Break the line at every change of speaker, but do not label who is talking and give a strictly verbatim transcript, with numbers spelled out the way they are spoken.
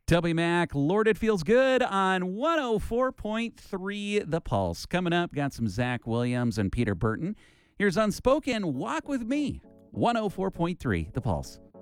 Toby Mac, Lord, it feels good on one oh four point three The Pulse. Coming up, got some Zach Williams and Peter Burton. Here's Unspoken, Walk With Me, one oh four point three The Pulse.